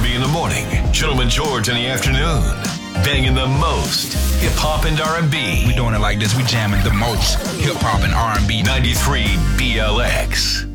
Early in the morning, Gentleman George in the afternoon. Banging the most hip-hop and R&B. We doing it like this. We jamming the most hip-hop and R&B. 93 BLX.